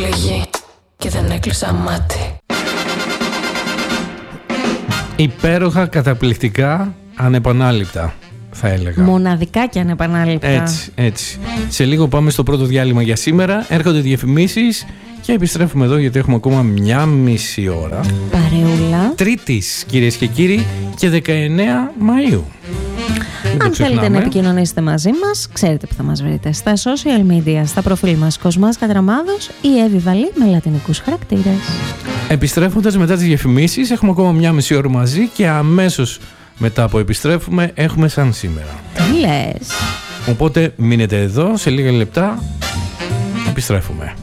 Πληγή και δεν έκλεισα μάτι. Υπέροχα, καταπληκτικά, ανεπανάληπτα θα έλεγα. Μοναδικά και ανεπανάληπτα. Έτσι. Σε λίγο πάμε στο πρώτο διάλειμμα για σήμερα. Έρχονται διαφημίσεις και επιστρέφουμε εδώ γιατί έχουμε ακόμα 1,5 ώρα. Παρεούλα. Τρίτης, κυρίες και κύριοι, και 19 Μαΐου. Αν θέλετε να επικοινωνήσετε μαζί μας, ξέρετε που θα μας βρείτε. Στα social media, στα προφίλ μας Κοσμάς Κατραμάδος ή Εύη Βαλή με λατινικούς χαρακτήρες. Επιστρέφοντας μετά τις διαφημίσεις, έχουμε ακόμα 1,5 ώρα μαζί και αμέσως μετά που επιστρέφουμε έχουμε σαν σήμερα. Τι λες? Οπότε μείνετε εδώ, σε λίγα λεπτά επιστρέφουμε.